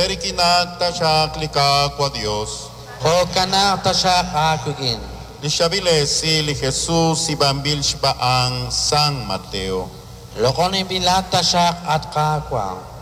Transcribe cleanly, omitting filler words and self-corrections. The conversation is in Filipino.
Eri kinagtasyak lika kwa Dios. Ho kana tasyak akugin. Lishabile si li Jesus si bambil siya ang Sang Mateo. Lokon ibilata tasyak at kakwa.